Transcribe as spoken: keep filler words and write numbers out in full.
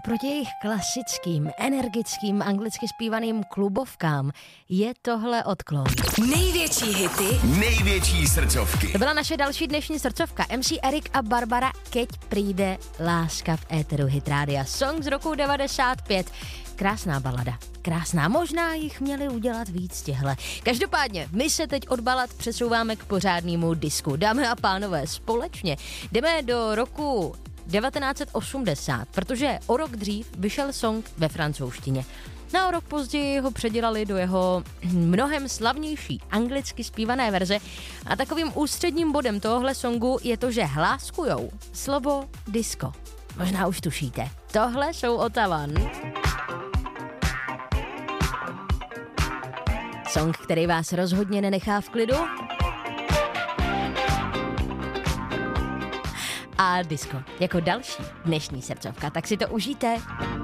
oproti jejich klasickým, energickým, anglicky zpívaným klubovkám je tohle odklon. Největší hity, největší srdcovky. To byla naše další dnešní srdcovka. em cé Erik a Barbara, Keď přijde láska v éteru Hit Rádia. Song z roku devadesát pět. Krásná balada. Krásná. Možná jich měli udělat víc těhle. Každopádně, my se teď od balad přesouváme k pořádnému disku. Dámy a pánové, společně jdeme do roku devatenáct set osmdesát, protože o rok dřív vyšel song ve francouzštině. Na o rok později ho předělali do jeho mnohem slavnější anglicky zpívané verze a takovým ústředním bodem tohohle songu je to, že hláskujou slovo disco. Možná už tušíte. Tohle jsou Ottawa. Song, který vás rozhodně nenechá v klidu. A disco jako další dnešní srdcovka, tak si to užijte.